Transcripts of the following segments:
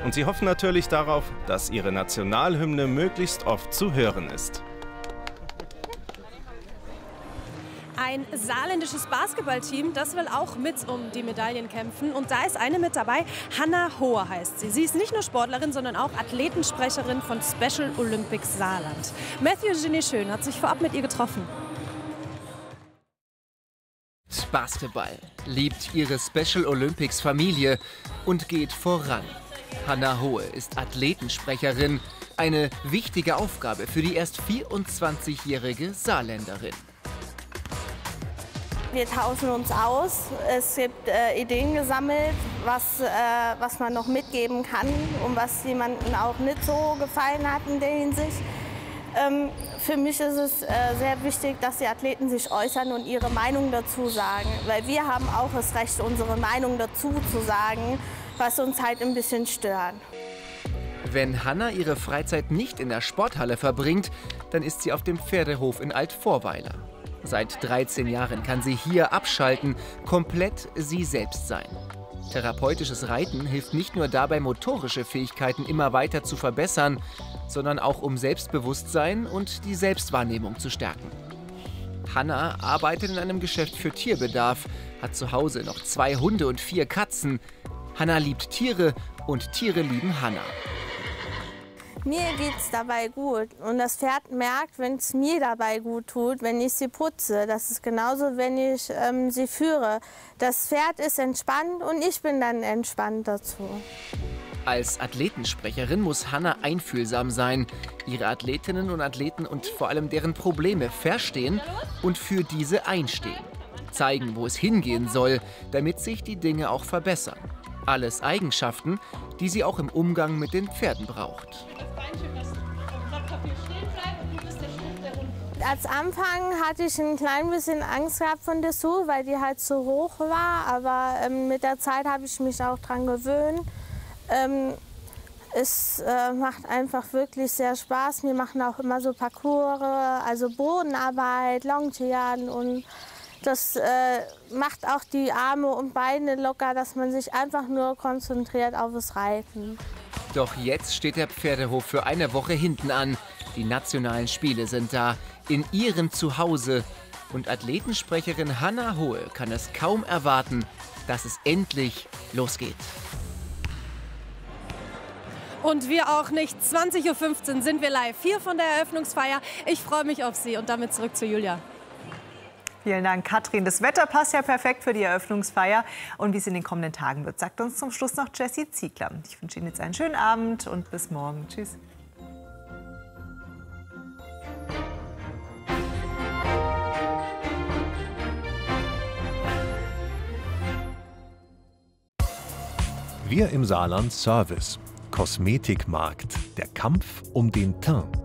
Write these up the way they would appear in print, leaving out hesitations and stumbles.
Und sie hoffen natürlich darauf, dass ihre Nationalhymne möglichst oft zu hören ist. Ein saarländisches Basketballteam, das will auch mit um die Medaillen kämpfen. Und da ist eine mit dabei, Hanna Hohe heißt sie. Sie ist nicht nur Sportlerin, sondern auch Athletensprecherin von Special Olympics Saarland. Matthew Ginny Schön hat sich vorab mit ihr getroffen. Basketball, liebt ihre Special Olympics Familie und geht voran. Hanna Hohe ist Athletensprecherin, eine wichtige Aufgabe für die erst 24-jährige Saarländerin. Wir tauschen uns aus. Es gibt Ideen gesammelt, was man noch mitgeben kann und was jemandem auch nicht so gefallen hat in der Hinsicht. Für mich ist es sehr wichtig, dass die Athleten sich äußern und ihre Meinung dazu sagen. Weil wir haben auch das Recht, unsere Meinung dazu zu sagen, was uns halt ein bisschen stört. Wenn Hanna ihre Freizeit nicht in der Sporthalle verbringt, dann ist sie auf dem Pferdehof in Altvorweiler. Seit 13 Jahren kann sie hier abschalten, komplett sie selbst sein. Therapeutisches Reiten hilft nicht nur dabei, motorische Fähigkeiten immer weiter zu verbessern, sondern auch um Selbstbewusstsein und die Selbstwahrnehmung zu stärken. Hanna arbeitet in einem Geschäft für Tierbedarf, hat zu Hause noch 2 Hunde und 4 Katzen. Hanna liebt Tiere und Tiere lieben Hanna. Mir geht's dabei gut und das Pferd merkt, wenn es mir dabei gut tut, wenn ich sie putze. Das ist genauso, wenn ich sie führe. Das Pferd ist entspannt und ich bin dann entspannt dazu. Als Athletensprecherin muss Hanna einfühlsam sein, ihre Athletinnen und Athleten und vor allem deren Probleme verstehen und für diese einstehen. Zeigen, wo es hingehen soll, damit sich die Dinge auch verbessern. Alles Eigenschaften, die sie auch im Umgang mit den Pferden braucht. Als Anfang hatte ich ein klein bisschen Angst gehabt von der Sue, weil die halt so hoch war. Aber mit der Zeit habe ich mich auch dran gewöhnt. Es macht einfach wirklich sehr Spaß. Wir machen auch immer so Parcours, also Bodenarbeit, Longieren und das macht auch die Arme und Beine locker, dass man sich einfach nur konzentriert auf das Reiten. Doch jetzt steht der Pferdehof für eine Woche hinten an. Die nationalen Spiele sind da, in ihrem Zuhause. Und Athletensprecherin Hanna Hohe kann es kaum erwarten, dass es endlich losgeht. Und wir auch nicht. 20:15 Uhr sind wir live hier von der Eröffnungsfeier. Ich freue mich auf Sie und damit zurück zu Julia. Vielen Dank, Katrin. Das Wetter passt ja perfekt für die Eröffnungsfeier. Und wie es in den kommenden Tagen wird, sagt uns zum Schluss noch Jessie Ziegler. Ich wünsche Ihnen jetzt einen schönen Abend und bis morgen. Tschüss. Wir im Saarland Service. Kosmetikmarkt. Der Kampf um den Teint.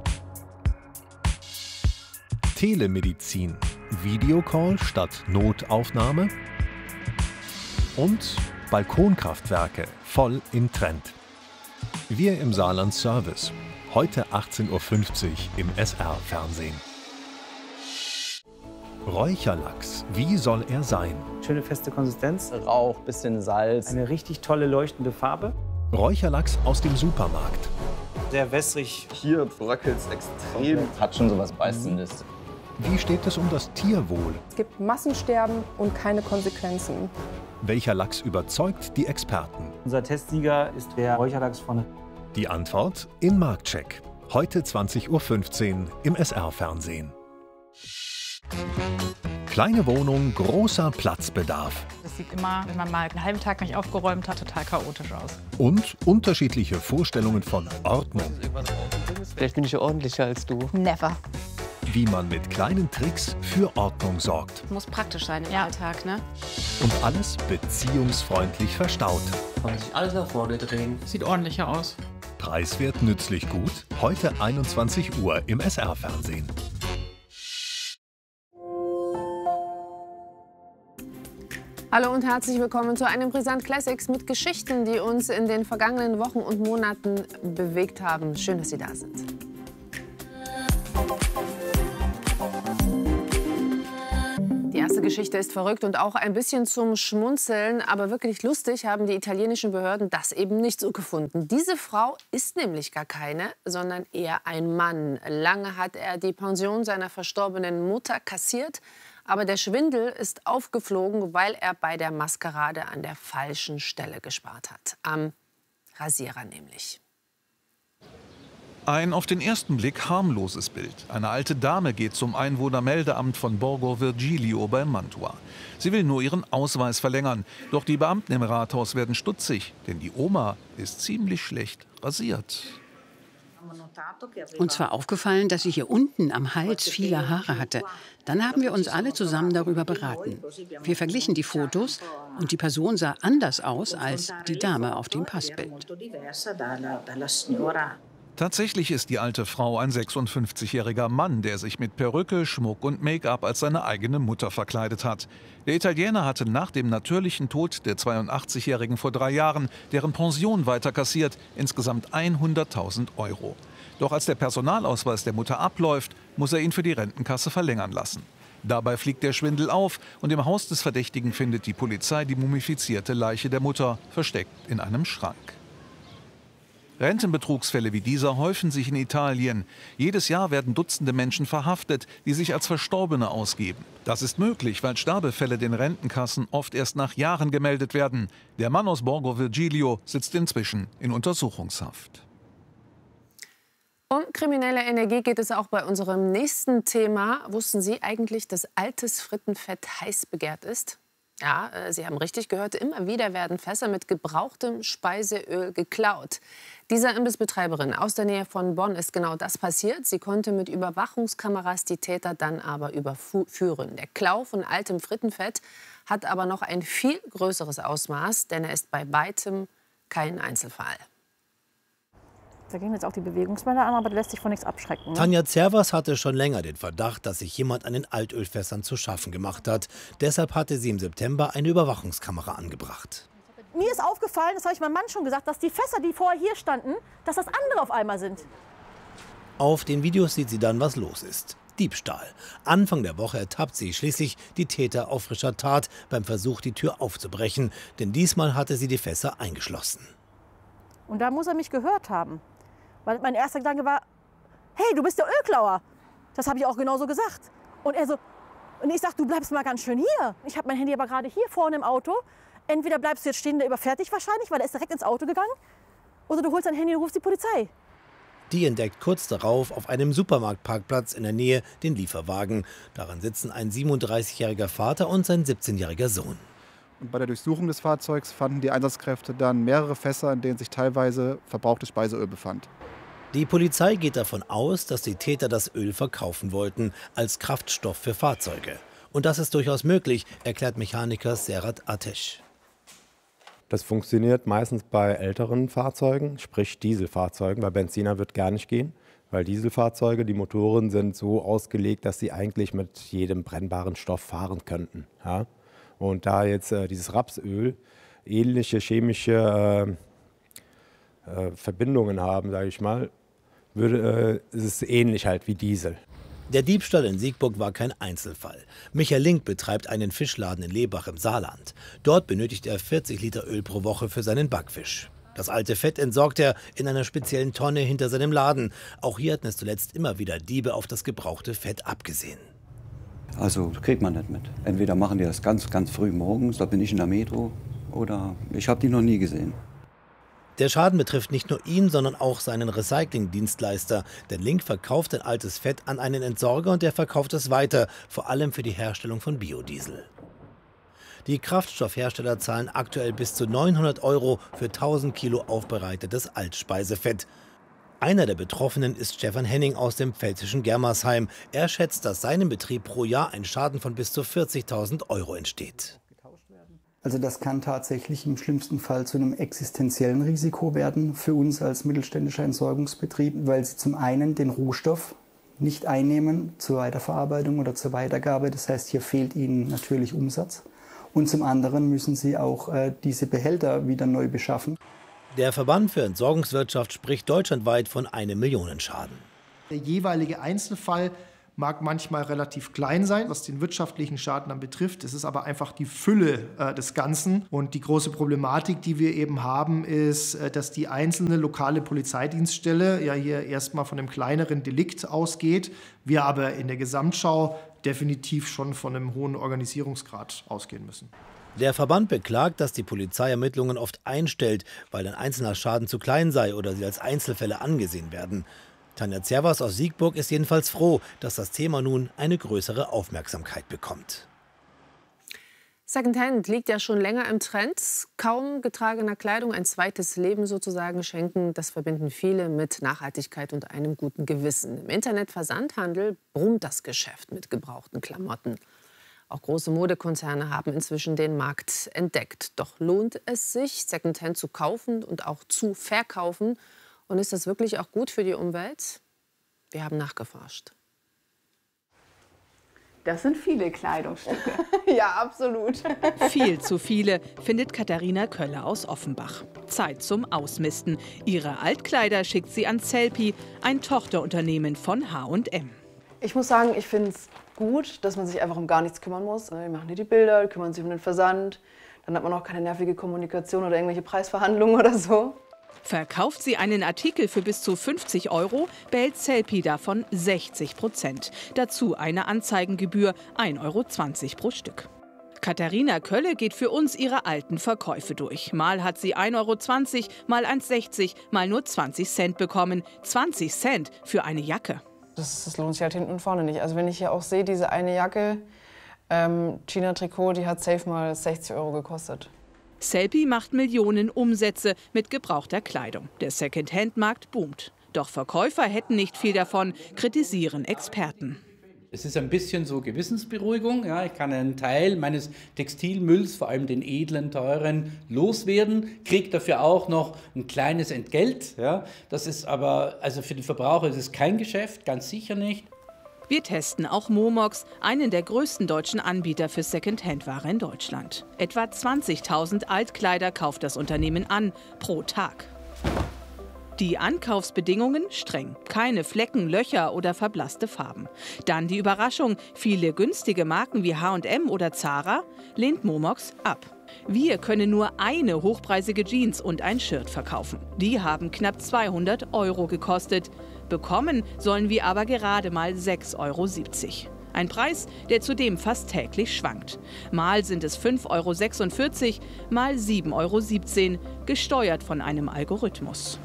Telemedizin. Videocall statt Notaufnahme. Und Balkonkraftwerke voll im Trend. Wir im Saarland Service. Heute 18:50 Uhr im SR-Fernsehen. Räucherlachs. Wie soll er sein? Schöne feste Konsistenz. Rauch, bisschen Salz. Eine richtig tolle leuchtende Farbe. Räucherlachs aus dem Supermarkt. Sehr wässrig. Hier bröckelt es extrem. Hat schon so was Beißendes. Wie steht es um das Tierwohl? Es gibt Massensterben und keine Konsequenzen. Welcher Lachs überzeugt die Experten? Unser Testsieger ist der Räucherlachs von. Die Antwort im Marktcheck. Heute 20:15 Uhr im SR-Fernsehen. Kleine Wohnung, großer Platzbedarf. Das sieht immer, wenn man mal einen halben Tag nicht aufgeräumt hat, total chaotisch aus. Und unterschiedliche Vorstellungen von Ordnung. Vielleicht bin ich ja ordentlicher als du. Never. Wie man mit kleinen Tricks für Ordnung sorgt. Muss praktisch sein im Alltag, ne? Und alles beziehungsfreundlich verstaut. Kann sich alles nach vorne drehen. Sieht ordentlicher aus. Preiswert, nützlich, gut. Heute 21 Uhr im SR-Fernsehen. Hallo und herzlich willkommen zu einem Brisant Classics mit Geschichten, die uns in den vergangenen Wochen und Monaten bewegt haben. Schön, dass Sie da sind. Die erste Geschichte ist verrückt und auch ein bisschen zum Schmunzeln. Aber wirklich lustig haben die italienischen Behörden das eben nicht so gefunden. Diese Frau ist nämlich gar keine, sondern eher ein Mann. Lange hat er die Pension seiner verstorbenen Mutter kassiert. Aber der Schwindel ist aufgeflogen, weil er bei der Maskerade an der falschen Stelle gespart hat. Am Rasierer nämlich. Ein auf den ersten Blick harmloses Bild. Eine alte Dame geht zum Einwohnermeldeamt von Borgo Virgilio bei Mantua. Sie will nur ihren Ausweis verlängern. Doch die Beamten im Rathaus werden stutzig, denn die Oma ist ziemlich schlecht rasiert. Uns war aufgefallen, dass sie hier unten am Hals viele Haare hatte. Dann haben wir uns alle zusammen darüber beraten. Wir verglichen die Fotos und die Person sah anders aus als die Dame auf dem Passbild. Tatsächlich ist die alte Frau ein 56-jähriger Mann, der sich mit Perücke, Schmuck und Make-up als seine eigene Mutter verkleidet hat. Der Italiener hatte nach dem natürlichen Tod der 82-Jährigen vor 3 Jahren deren Pension weiterkassiert, insgesamt 100.000 €. Doch als der Personalausweis der Mutter abläuft, muss er ihn für die Rentenkasse verlängern lassen. Dabei fliegt der Schwindel auf und im Haus des Verdächtigen findet die Polizei die mumifizierte Leiche der Mutter, versteckt in einem Schrank. Rentenbetrugsfälle wie dieser häufen sich in Italien. Jedes Jahr werden Dutzende Menschen verhaftet, die sich als Verstorbene ausgeben. Das ist möglich, weil Sterbefälle den Rentenkassen oft erst nach Jahren gemeldet werden. Der Mann aus Borgo Virgilio sitzt inzwischen in Untersuchungshaft. Um kriminelle Energie geht es auch bei unserem nächsten Thema. Wussten Sie eigentlich, dass altes Frittenfett heiß begehrt ist? Ja, Sie haben richtig gehört, immer wieder werden Fässer mit gebrauchtem Speiseöl geklaut. Dieser Imbissbetreiberin aus der Nähe von Bonn ist genau das passiert. Sie konnte mit Überwachungskameras die Täter dann aber überführen. Der Klau von altem Frittenfett hat aber noch ein viel größeres Ausmaß, denn er ist bei weitem kein Einzelfall. Da gehen jetzt auch die Bewegungsmelder an, aber der lässt sich von nichts abschrecken. Ne? Tanja Zervas hatte schon länger den Verdacht, dass sich jemand an den Altölfässern zu schaffen gemacht hat. Deshalb hatte sie im September eine Überwachungskamera angebracht. Mir ist aufgefallen, das habe ich meinem Mann schon gesagt, dass die Fässer, die vorher hier standen, dass das andere auf einmal sind. Auf den Videos sieht sie dann, was los ist. Diebstahl. Anfang der Woche ertappt sie schließlich die Täter auf frischer Tat beim Versuch, die Tür aufzubrechen. Denn diesmal hatte sie die Fässer eingeschlossen. Und da muss er mich gehört haben. Weil mein erster Gedanke war, hey, du bist der Ölklauer. Das habe ich auch genauso gesagt. Und er so, und ich sag, du bleibst mal ganz schön hier. Ich habe mein Handy aber gerade hier vorne im Auto. Entweder bleibst du jetzt stehen, der überfährt dich wahrscheinlich, weil er ist direkt ins Auto gegangen. Oder du holst dein Handy und rufst die Polizei. Die entdeckt kurz darauf auf einem Supermarktparkplatz in der Nähe den Lieferwagen. Darin sitzen ein 37-jähriger Vater und sein 17-jähriger Sohn. Und bei der Durchsuchung des Fahrzeugs fanden die Einsatzkräfte dann mehrere Fässer, in denen sich teilweise verbrauchtes Speiseöl befand. Die Polizei geht davon aus, dass die Täter das Öl verkaufen wollten, als Kraftstoff für Fahrzeuge. Und das ist durchaus möglich, erklärt Mechaniker Serhat Ateş. Das funktioniert meistens bei älteren Fahrzeugen, sprich Dieselfahrzeugen. Bei Benziner wird gar nicht gehen, weil Dieselfahrzeuge, die Motoren sind so ausgelegt, dass sie eigentlich mit jedem brennbaren Stoff fahren könnten. Ja? Und da jetzt dieses Rapsöl ähnliche chemische Verbindungen haben, sage ich mal, ist es ähnlich halt wie Diesel. Der Diebstahl in Siegburg war kein Einzelfall. Michael Link betreibt einen Fischladen in Lebach im Saarland. Dort benötigt er 40 Liter Öl pro Woche für seinen Backfisch. Das alte Fett entsorgt er in einer speziellen Tonne hinter seinem Laden. Auch hier hatten es zuletzt immer wieder Diebe auf das gebrauchte Fett abgesehen. Also kriegt man nicht mit. Entweder machen die das ganz, ganz früh morgens, da bin ich in der Metro, oder ich habe die noch nie gesehen. Der Schaden betrifft nicht nur ihn, sondern auch seinen Recycling-Dienstleister. Denn Link verkauft ein altes Fett an einen Entsorger und der verkauft es weiter, vor allem für die Herstellung von Biodiesel. Die Kraftstoffhersteller zahlen aktuell bis zu 900 € für 1000 Kilo aufbereitetes Altspeisefett. Einer der Betroffenen ist Stefan Henning aus dem pfälzischen Germersheim. Er schätzt, dass seinem Betrieb pro Jahr ein Schaden von bis zu 40.000 € entsteht. Also das kann tatsächlich im schlimmsten Fall zu einem existenziellen Risiko werden für uns als mittelständischer Entsorgungsbetrieb, weil sie zum einen den Rohstoff nicht einnehmen zur Weiterverarbeitung oder zur Weitergabe. Das heißt, hier fehlt ihnen natürlich Umsatz. Und zum anderen müssen sie auch diese Behälter wieder neu beschaffen. Der Verband für Entsorgungswirtschaft spricht deutschlandweit von 1 Million Schaden. Der jeweilige Einzelfall mag manchmal relativ klein sein, was den wirtschaftlichen Schaden dann betrifft. Es ist aber einfach die Fülle des Ganzen. Und die große Problematik, die wir eben haben, ist, dass die einzelne lokale Polizeidienststelle ja hier erstmal von einem kleineren Delikt ausgeht, wir aber in der Gesamtschau definitiv schon von einem hohen Organisierungsgrad ausgehen müssen. Der Verband beklagt, dass die Polizei Ermittlungen oft einstellt, weil ein einzelner Schaden zu klein sei oder sie als Einzelfälle angesehen werden. Tanja Zervas aus Siegburg ist jedenfalls froh, dass das Thema nun eine größere Aufmerksamkeit bekommt. Secondhand liegt ja schon länger im Trend. Kaum getragener Kleidung ein zweites Leben sozusagen schenken, das verbinden viele mit Nachhaltigkeit und einem guten Gewissen. Im Internetversandhandel brummt das Geschäft mit gebrauchten Klamotten. Auch große Modekonzerne haben inzwischen den Markt entdeckt. Doch lohnt es sich, Secondhand zu kaufen und auch zu verkaufen? Und ist das wirklich auch gut für die Umwelt? Wir haben nachgeforscht. Das sind viele Kleidungsstücke. Ja, absolut. Viel zu viele, findet Katharina Kölle aus Offenbach. Zeit zum Ausmisten. Ihre Altkleider schickt sie an Celpi, ein Tochterunternehmen von H&M. Ich muss sagen, ich finde es gut, dass man sich einfach um gar nichts kümmern muss. Die machen die Bilder, kümmern sich um den Versand. Dann hat man auch keine nervige Kommunikation oder irgendwelche Preisverhandlungen oder so. Verkauft sie einen Artikel für bis zu 50 €, behält Celpi davon 60%. Dazu eine Anzeigengebühr, 1,20 € pro Stück. Katharina Kölle geht für uns ihre alten Verkäufe durch. Mal hat sie 1,20 €, mal 1,60 €, mal nur 20 Cent bekommen. 20 Cent für eine Jacke. Das lohnt sich halt hinten und vorne nicht. Also wenn ich hier auch sehe, diese eine Jacke, China-Trikot, die hat safe mal 60 € gekostet. Celpi macht Millionen Umsätze mit gebrauchter Kleidung. Der Second-Hand-Markt boomt. Doch Verkäufer hätten nicht viel davon, kritisieren Experten. Es ist ein bisschen so Gewissensberuhigung. Ja, ich kann einen Teil meines Textilmülls, vor allem den edlen, teuren, loswerden, kriege dafür auch noch ein kleines Entgelt. Ja, das ist aber, also für die Verbraucher ist es kein Geschäft, ganz sicher nicht. Wir testen auch Momox, einen der größten deutschen Anbieter für Second-Hand-Ware in Deutschland. Etwa 20.000 Altkleider kauft das Unternehmen an, pro Tag. Die Ankaufsbedingungen streng. Keine Flecken, Löcher oder verblasste Farben. Dann die Überraschung, viele günstige Marken wie H&M oder Zara lehnt Momox ab. Wir können nur eine hochpreisige Jeans und ein Shirt verkaufen. Die haben knapp 200 € gekostet. Bekommen sollen wir aber gerade mal 6,70 €. Ein Preis, der zudem fast täglich schwankt. Mal sind es 5,46 €, mal 7,17 €, gesteuert von einem Algorithmus.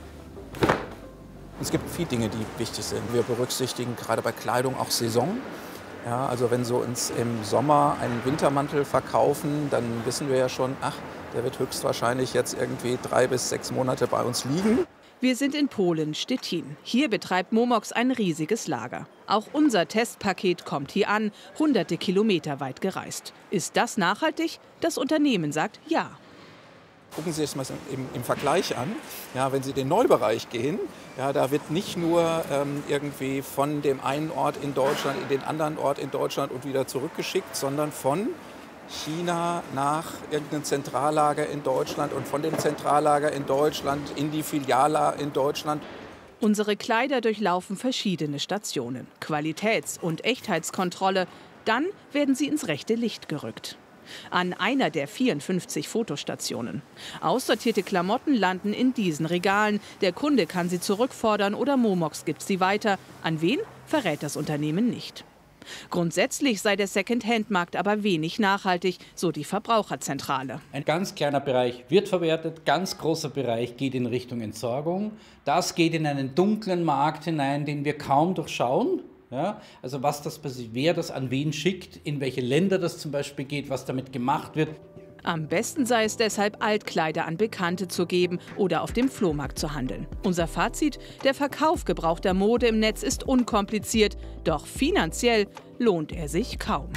Es gibt viele Dinge, die wichtig sind. Wir berücksichtigen gerade bei Kleidung auch Saison. Ja, also wenn Sie uns im Sommer einen Wintermantel verkaufen, dann wissen wir ja schon, ach, der wird höchstwahrscheinlich jetzt irgendwie 3 bis 6 Monate bei uns liegen. Wir sind in Polen, Stettin. Hier betreibt Momox ein riesiges Lager. Auch unser Testpaket kommt hier an, hunderte Kilometer weit gereist. Ist das nachhaltig? Das Unternehmen sagt ja. Gucken Sie es mal im Vergleich an. Ja, wenn Sie den Neubereich gehen, ja, da wird nicht nur irgendwie von dem einen Ort in Deutschland in den anderen Ort in Deutschland und wieder zurückgeschickt, sondern von China nach irgendein Zentrallager in Deutschland und von dem Zentrallager in Deutschland in die Filiale in Deutschland. Unsere Kleider durchlaufen verschiedene Stationen. Qualitäts- und Echtheitskontrolle. Dann werden sie ins rechte Licht gerückt. An einer der 54 Fotostationen. Aussortierte Klamotten landen in diesen Regalen. Der Kunde kann sie zurückfordern oder Momox gibt sie weiter. An wen, verrät das Unternehmen nicht. Grundsätzlich sei der Second-Hand-Markt aber wenig nachhaltig, so die Verbraucherzentrale. Ein ganz kleiner Bereich wird verwertet, ganz großer Bereich geht in Richtung Entsorgung. Das geht in einen dunklen Markt hinein, den wir kaum durchschauen. Ja, also was das passiert, wer das an wen schickt, in welche Länder das zum Beispiel geht, was damit gemacht wird. Am besten sei es deshalb, Altkleider an Bekannte zu geben oder auf dem Flohmarkt zu handeln. Unser Fazit: Der Verkauf gebrauchter Mode im Netz ist unkompliziert, doch finanziell lohnt er sich kaum.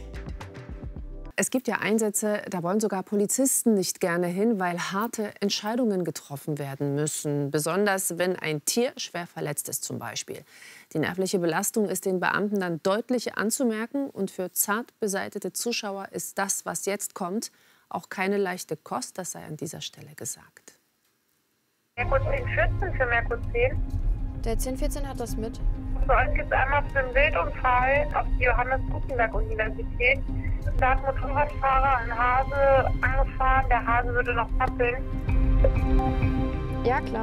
Es gibt ja Einsätze, da wollen sogar Polizisten nicht gerne hin, weil harte Entscheidungen getroffen werden müssen. Besonders wenn ein Tier schwer verletzt ist zum Beispiel. Die nervliche Belastung ist den Beamten dann deutlich anzumerken. Und für zart beseitete Zuschauer ist das, was jetzt kommt, auch keine leichte Kost. Das sei an dieser Stelle gesagt. Merkur 10 Schützen für Merkur 10. Der 1014 hat das mit. Bei uns geht es einmal für einen Wildunfall auf die Johannes-Gutenberg-Universität. Da hat ein Motorradfahrer einen Hase angefahren. Der Hase würde noch zappeln. Ja, klar.